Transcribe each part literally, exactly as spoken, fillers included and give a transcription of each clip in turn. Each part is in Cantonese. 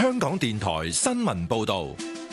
香港電台新聞報道。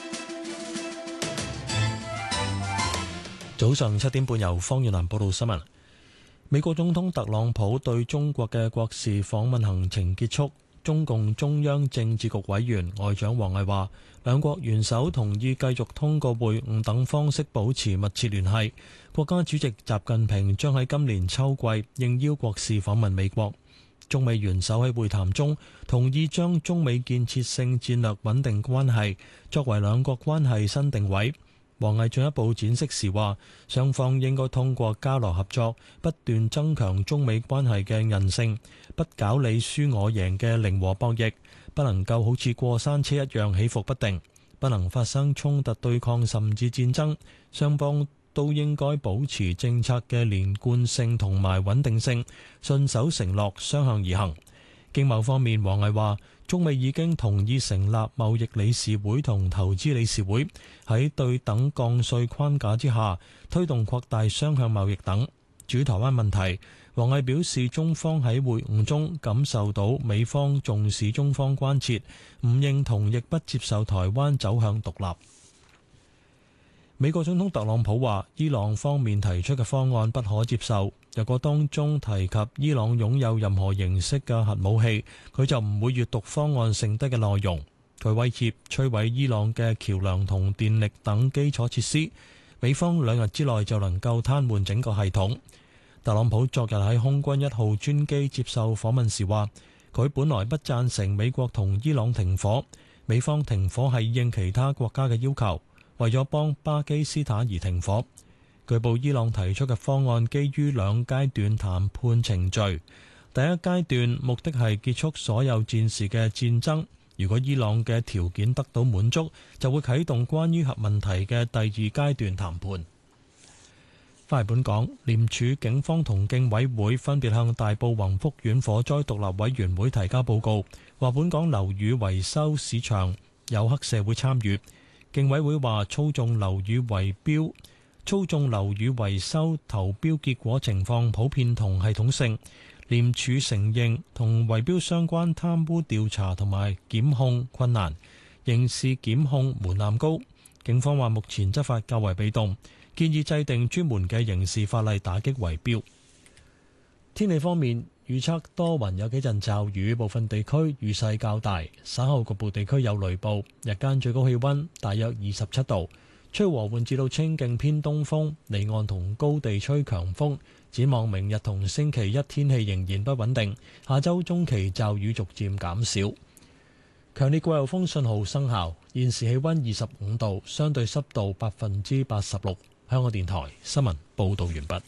早上七點半，由方遠南報道新聞。美國總統特朗普對中國嘅國事訪問行程結束。中共中央政治局委員外長王毅話，兩國元首同意繼續通過會晤等方式保持密切聯繫。國家主席習近平將喺今年秋季應邀國事訪問美國。中美元首喺會談中同意將中美建設性戰略穩定關係作為兩國關係新定位。王毅進一步展釋時話，雙方應該通過交流合作，不斷增強中美關係嘅韌性，不搞你輸我贏嘅零和博弈，不能夠好似過山車一樣起伏不定，不能發生衝突對抗甚至戰爭。雙方都應該保持政策嘅連貫性同埋穩定性，信守承諾，雙向而行。經貿方面，王毅話，中美已經同意成立貿易理事會同投資理事會，喺對等降稅框架之下推動擴大雙向貿易等。至於台灣問題，王毅表示，中方喺會晤中感受到美方重視中方關切，唔認同亦不接受台灣走向獨立。美國總統特朗普話，伊朗方面提出嘅方案不可接受，若果當中提及伊朗擁有任何形式嘅核武器，佢就唔會閱讀方案剩低嘅內容。佢威脅摧毀伊朗嘅橋樑同電力等基礎設施，美方兩日之內就能夠癱瘓整個系統。特朗普昨日喺空軍一號專機接受訪問時話，佢本來不贊成美國同伊朗停火，美方停火係應其他國家嘅要求，為咗幫巴基斯坦而停火。據報伊朗提出嘅方案基於兩階段談判程序，第一階段目的係結束所有戰時嘅戰爭，如果伊朗嘅條件得到滿足，就會啟動關於核問題嘅第二階段談判。翻嚟本港，廉署、警方同競委會分別向大埔宏福苑火災獨立委員會提交報告，話本港樓宇維修市場有黑社會參與。競委會話操縱樓宇圍標、操縱樓宇維修投標結果情況普遍同系統性。廉署承認同圍標相關貪污調查同埋檢控困難，刑事檢控門檻高。警方話目前執法較為被動，建議制定專門嘅刑事法例打擊圍標。天氣方面，預測多雲，有幾陣驟雨，部分地區雨勢較大，稍後局部地區有雷暴。日間最高氣溫大約二十七度，吹和緩至到清勁偏東風，離岸同高地吹強風。展望明日同星期一天氣仍然不穩定，下周中期驟雨逐漸減少。強烈季候風信號生效，現時氣溫二十五度，相對濕度百分之八十六。香港電台新聞報道完畢。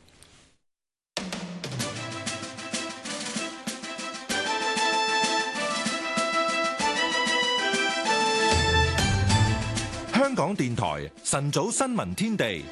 香港電台晨早新聞天地，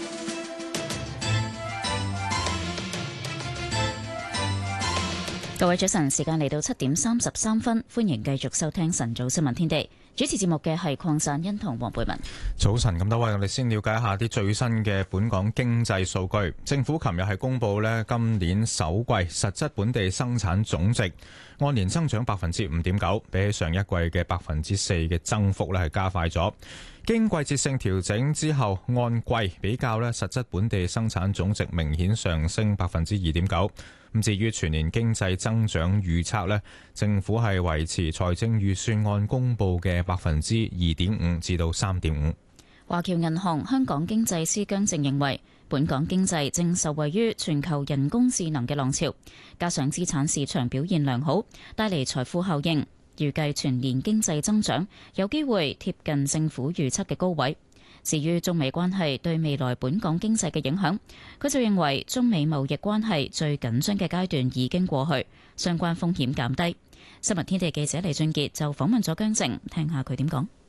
各位早晨，時間嚟到七點三十三分，歡迎繼續收聽晨早新聞天地。主持節目嘅係鄺散欣同黃貝文。 早晨，咁多位，我哋先了解一下啲最新嘅本港經濟數據。政府琴日係公布呢今年首季實質本地生產總值按年增長百分之五點九，比起上一季嘅百分之四嘅增幅呢係加快咗。經季節性調整之後，按季比較呢實質本地生產總值明顯上升百分之二點九。咁至於全年經濟增長預測呢，政府係維持財政預算案公布嘅百分之二點五至到三點五。 華僑銀行香港經濟師姜正認為，本港經濟正受惠於全球人工智能嘅浪潮，加上資產市場表現良好，帶嚟財富效應，預計全年經濟增長有機會貼近政府預測嘅高位。至於中美關係對未來本港經濟嘅影響，佢就認為中美貿易關係最緊張嘅階段已經過去，相關風險減低。新聞天地記者李俊傑就訪問咗姜正，聽下佢點講。